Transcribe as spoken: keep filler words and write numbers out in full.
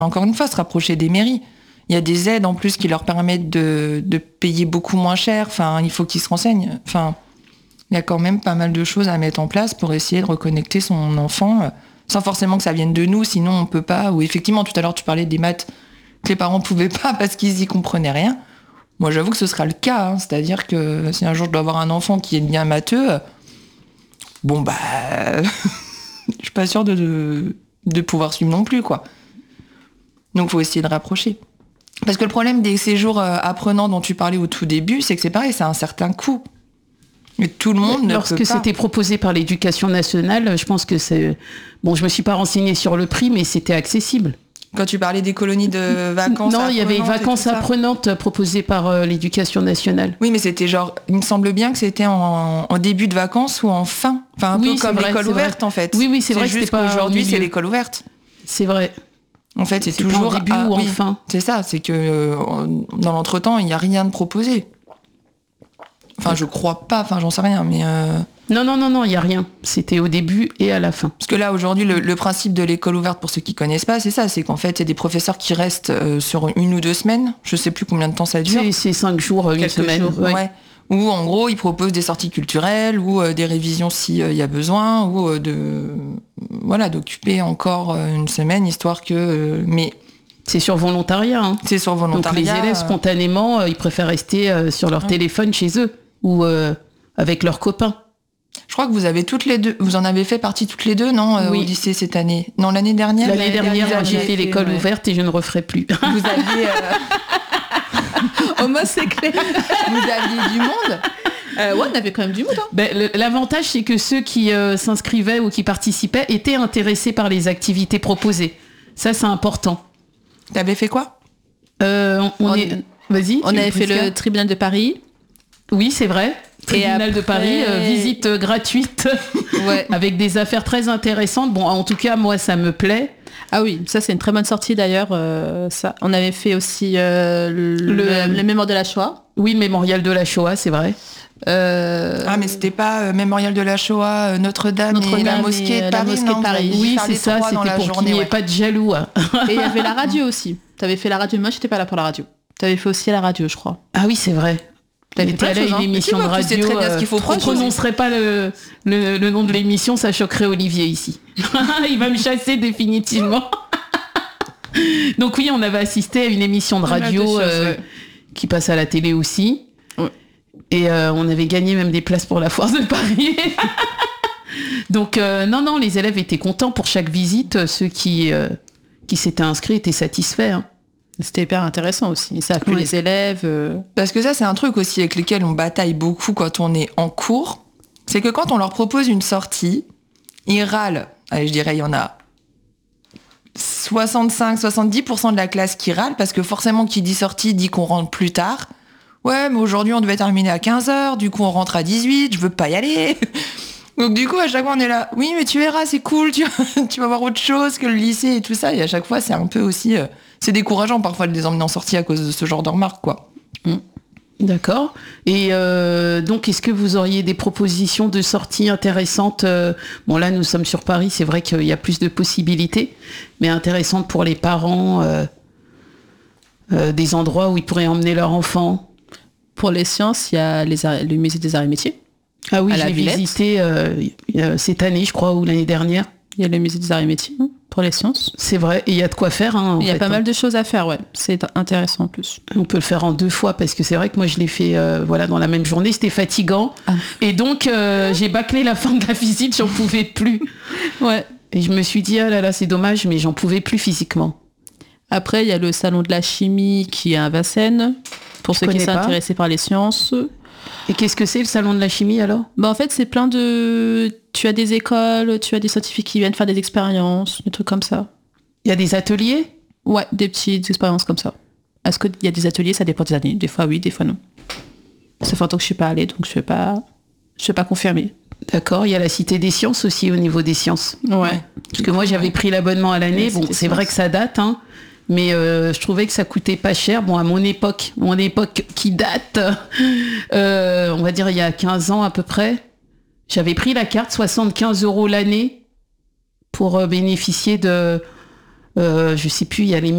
Encore une fois, se rapprocher des mairies. Il y a des aides en plus qui leur permettent de, de payer beaucoup moins cher. Enfin, il faut qu'ils se renseignent. Enfin, il y a quand même pas mal de choses à mettre en place pour essayer de reconnecter son enfant, euh, sans forcément que ça vienne de nous, sinon on peut pas. Ou effectivement, tout à l'heure, tu parlais des maths que les parents pouvaient pas parce qu'ils y comprenaient rien. Moi, j'avoue que ce sera le cas. Hein. C'est-à-dire que si un jour je dois avoir un enfant qui est bien matheux, euh, bon, bah, je suis pas sûre de, de, de pouvoir suivre non plus, quoi. Donc, il faut essayer de rapprocher. Parce que le problème des séjours euh, apprenants dont tu parlais au tout début, c'est que c'est pareil, c'est un certain coût. Mais tout le monde ne Lorsque peut pas. c'était proposé par l'Éducation nationale, je pense que c'est... Bon, je me suis pas renseignée sur le prix, mais c'était accessible. Quand tu parlais des colonies de vacances Non, il y avait vacances apprenantes proposées par euh, l'Éducation nationale. Oui, mais c'était genre... Il me semble bien que c'était en, en début de vacances ou en fin. Enfin, un oui, peu comme vrai, l'école ouverte, vrai. en fait. Oui, oui, c'est, c'est vrai que c'était pas aujourd'hui, c'est l'école ouverte. C'est vrai. En fait, c'est, c'est toujours... en début ah, ou oui, en fin. C'est ça, c'est que euh, dans l'entretemps, il n'y a rien de proposé. Enfin, je crois pas, enfin, j'en sais rien, mais... Euh... Non, non, non, non, il n'y a rien. C'était au début et à la fin. Parce que là, aujourd'hui, le, le principe de l'école ouverte, pour ceux qui connaissent pas, c'est ça, c'est qu'en fait, il y a des professeurs qui restent euh, sur une ou deux semaines, je sais plus combien de temps ça dure. C'est, c'est cinq jours, une Quelques semaine. Jours, ouais. Ouais. Où, en gros, ils proposent des sorties culturelles, ou euh, des révisions s'il euh, y a besoin, ou euh, de... Voilà, d'occuper encore euh, une semaine, histoire que... Euh, mais... C'est sur volontariat. Hein. C'est sur volontariat. Donc les élèves, spontanément, euh, ils préfèrent rester euh, sur leur ouais. téléphone chez eux, ou euh, avec leurs copains. Je crois que vous avez toutes les deux, vous en avez fait partie toutes les deux, non, euh, oui. au lycée cette année? Non, l'année dernière. L'année, l'année dernière, dernière j'ai fait l'école ouais. ouverte et je ne referai plus. Vous aviez. Euh... Au moins c'est clair. Vous aviez du monde. Euh, ouais, on avait quand même du monde. Hein. Ben, le, l'avantage, c'est que ceux qui euh, s'inscrivaient ou qui participaient étaient intéressés par les activités proposées. Ça, c'est important. T'avais fait quoi? euh, on, on, est... Vas-y. On avait fait le tribunal de Paris. Oui, c'est vrai. Tribunal après... de Paris, euh, visite euh, gratuite, ouais. avec des affaires très intéressantes. Bon, en tout cas, moi, ça me plaît. Ah oui, ça c'est une très bonne sortie d'ailleurs. Euh, ça, on avait fait aussi euh, le, le, le mémorial de la Shoah. Oui, le mémorial de la Shoah, c'est vrai. Euh... Ah, mais c'était pas euh, mémorial de la Shoah, euh, Notre-Dame, Notre-Dame et la mosquée de Paris. La mosquée de Paris. Oui, c'est ça. C'était pour journée, qu'il n'y ait ouais. pas de jaloux. Hein. Et il y avait la radio aussi. T'avais fait la radio. Moi, j'étais pas là pour la radio. T'avais fait aussi la radio, je crois. Ah oui, c'est vrai. T'étais allé à une émission de radio. Tu sais très bien ce qu'il faut. Je ne prononcerai pas le, le, le nom de l'émission, ça choquerait Olivier ici. Il va me chasser définitivement. Donc oui, on avait assisté à une émission de radio choses, euh, ouais. qui passe à la télé aussi. Ouais. Et euh, on avait gagné même des places pour la foire de Paris. Donc euh, non, non, les élèves étaient contents pour chaque visite. Ceux qui, euh, qui s'étaient inscrits étaient satisfaits. Hein. C'était hyper intéressant aussi. Ça a plu oui. les élèves. Euh... Parce que ça, c'est un truc aussi avec lequel on bataille beaucoup quand on est en cours. C'est que quand on leur propose une sortie, ils râlent. Allez, je dirais, il y en a soixante-cinq à soixante-dix pour cent de la classe qui râle parce que forcément, qui dit sortie dit qu'on rentre plus tard. Ouais, mais aujourd'hui, on devait terminer à quinze heures. Du coup, on rentre à dix-huit. Je veux pas y aller. Donc du coup, à chaque fois, on est là. Oui, mais tu verras, c'est cool. Tu, tu vas voir autre chose que le lycée et tout ça. Et à chaque fois, c'est un peu aussi... Euh, c'est décourageant parfois de les emmener en sortie à cause de ce genre de remarques, quoi. Mmh. D'accord. Et euh, donc, est-ce que vous auriez des propositions de sortie intéressantes euh, Bon, là, nous sommes sur Paris. C'est vrai qu'il y a plus de possibilités, mais intéressantes pour les parents. Euh, euh, des endroits où ils pourraient emmener leur enfant. Pour les sciences, il y a les ar- le musée des arts et métiers. Ah oui, j'ai visité euh, cette année, je crois, ou l'année dernière. Il y a le musée des arts et métiers hein, pour les sciences. C'est vrai, et il y a de quoi faire. Hein, il y a fait, pas hein. mal de choses à faire, ouais. C'est intéressant en plus. On peut le faire en deux fois, parce que c'est vrai que moi je l'ai fait euh, voilà, dans la même journée, c'était fatigant. Ah. Et donc euh, j'ai bâclé la fin de la visite, j'en pouvais plus. Ouais. Et je me suis dit, ah là là, c'est dommage, mais j'en pouvais plus physiquement. Après, il y a le salon de la chimie qui est à Vincennes, pour je ceux qui sont pas. intéressés par les sciences. Et qu'est-ce que c'est le salon de la chimie alors ? Bah en fait c'est plein de... Tu as des écoles, tu as des scientifiques qui viennent faire des expériences, des trucs comme ça. Il y a des ateliers ? Ouais, des petites expériences comme ça. Est-ce qu'il y a des ateliers ? Ça dépend des années. Des fois oui, des fois non. Ça fait longtemps que je suis pas allée, donc je ne vais pas... je vais pas confirmer. D'accord, il y a la Cité des Sciences aussi au niveau des sciences. Ouais. Parce que moi j'avais pris l'abonnement à l'année, bon c'est vrai que ça date, hein. Mais euh, je trouvais que ça coûtait pas cher. Bon, à mon époque, mon époque qui date, euh, on va dire il y a quinze ans à peu près, j'avais pris la carte soixante-quinze euros l'année pour euh, bénéficier de, Euh, je sais plus, il y a les